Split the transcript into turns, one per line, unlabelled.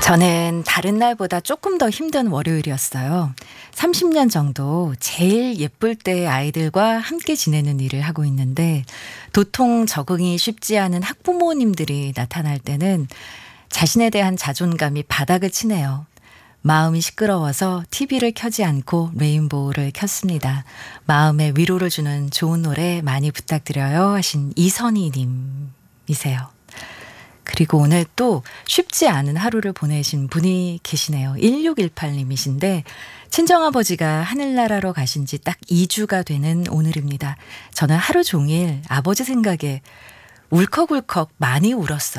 저는 다른 날보다 조금 더 힘든 월요일이었어요. 30년 정도 제일 예쁠 때 아이들과 함께 지내는 일을 하고 있는데 도통 적응이 쉽지 않은 학부모님들이 나타날 때는 자신에 대한 자존감이 바닥을 치네요. 마음이 시끄러워서 TV를 켜지 않고 레인보우를 켰습니다. 마음에 위로를 주는 좋은 노래 많이 부탁드려요 하신 이선희 님이세요. 그리고 오늘 또 쉽지 않은 하루를 보내신 분이 계시네요. 1618님이신데 친정아버지가 하늘나라로 가신 지 딱 2주가 되는 오늘입니다. 저는 하루 종일 아버지 생각에 울컥울컥 많이 울었어요.